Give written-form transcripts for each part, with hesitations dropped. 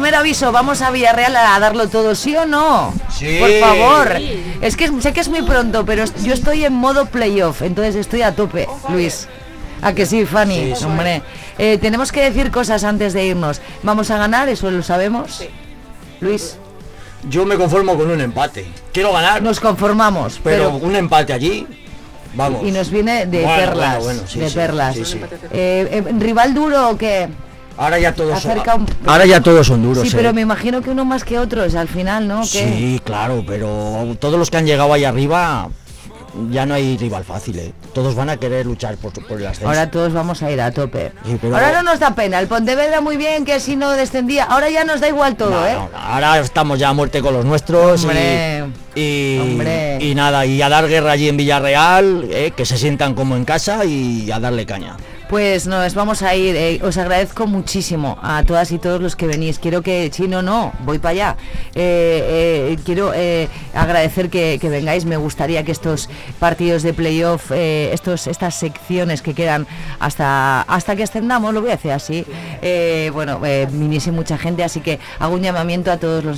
primer aviso, vamos a Villarreal a darlo todo, ¿sí o no? Sí. Por favor. Es que sé que es muy pronto, pero yo estoy en modo playoff, entonces estoy a tope, Luis. ¿A que sí, Fanny? Sí. Hombre. Tenemos que decir cosas antes de irnos. ¿Vamos a ganar? ¿Eso lo sabemos? Sí. Luis. Yo me conformo con un empate. Quiero ganar. Nos conformamos, pero un empate allí, vamos. Y nos viene de perlas. Sí, de sí, perlas. Sí. ¿Rival duro o qué? Ahora ya todos son duros. Sí, pero me imagino que uno más que otros al final, ¿no? ¿Qué? Sí, claro, pero todos los que han llegado ahí arriba ya no hay rival fácil, Todos van a querer luchar por el ascenso. Ahora todos vamos a ir a tope. Sí, pero... Ahora no nos da pena. El Pontevedra muy bien, que si no descendía. Ahora ya nos da igual todo, No, ahora estamos ya a muerte con los nuestros. Hombre. Y nada, y a dar guerra allí en Villarreal, que se sientan como en casa y a darle caña. Pues nos vamos a ir. Os agradezco muchísimo a todas y todos los que venís. Quiero que, voy para allá. Quiero agradecer que vengáis. Me gustaría que estos partidos de playoff, estas secciones que quedan hasta que ascendamos, lo voy a hacer así. Viniese mucha gente, así que hago un llamamiento a todos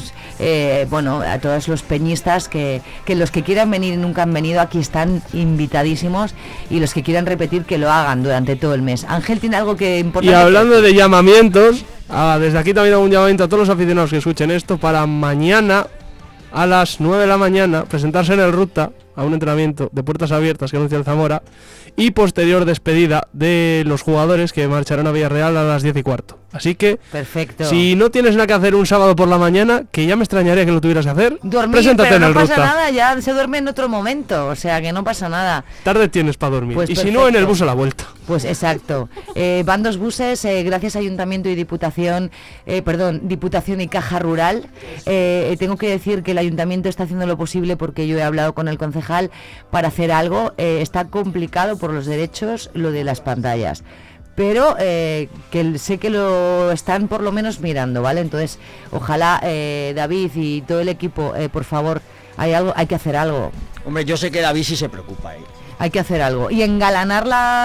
a todos los peñistas que los que quieran venir y nunca han venido, aquí están invitadísimos, y los que quieran repetir que lo hagan durante todo el mes. Ángel tiene algo que importa. Y hablando de llamamientos, desde aquí también hago un llamamiento a todos los aficionados que escuchen esto para mañana a las 9 de la mañana presentarse en el Ruta a un entrenamiento de puertas abiertas que anuncia el Zamora y posterior despedida de los jugadores que marcharán a Villarreal a las 10:15. Así que, perfecto. Si no tienes nada que hacer un sábado por la mañana, que ya me extrañaría que lo tuvieras que hacer, preséntate en el Ruta. No pasa nada, ya se duerme en otro momento, o sea que no pasa nada. Tarde tienes para dormir, pues y perfecto. Si no, en el bus a la vuelta. Pues exacto. Van 2 buses, gracias Ayuntamiento y Diputación, Diputación y Caja Rural. Tengo que decir que el Ayuntamiento está haciendo lo posible, porque yo he hablado con el concejal para hacer algo. Está complicado por los derechos lo de las pantallas, pero que sé que lo están por lo menos mirando, ¿vale? Entonces, ojalá David y todo el equipo, por favor, hay que hacer algo. Hombre, yo sé que David sí se preocupa, Hay que hacer algo. Y engalanar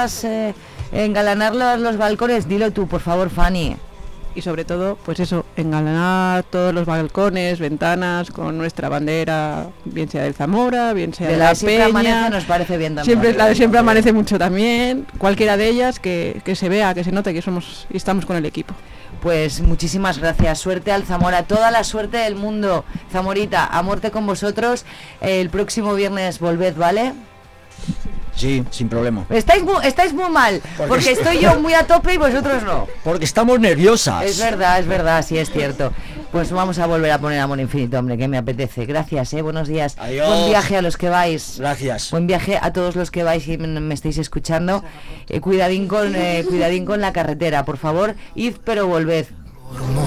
los balcones, dilo tú, por favor, Fanny. Y sobre todo, pues eso, engalanar todos los balcones, ventanas con nuestra bandera, bien sea del Zamora, bien sea de la Peña. Amanece, nos parece bien también. La de siempre amanece mucho también. Cualquiera de ellas que se vea, que se note que estamos con el equipo. Pues muchísimas gracias, suerte al Zamora, toda la suerte del mundo, Zamorita, a muerte con vosotros. El próximo viernes volved, ¿vale? Sí, sin problema. Estáis muy mal, porque estoy yo muy a tope y vosotros no. Porque estamos nerviosas. Es verdad, sí es cierto. Pues vamos a volver a poner Amor Infinito, hombre, que me apetece. Gracias, buenos días. Adiós. Buen viaje a los que vais. Gracias. Buen viaje a todos los que vais y me estáis escuchando. Cuidadín con la carretera, por favor, id pero volved.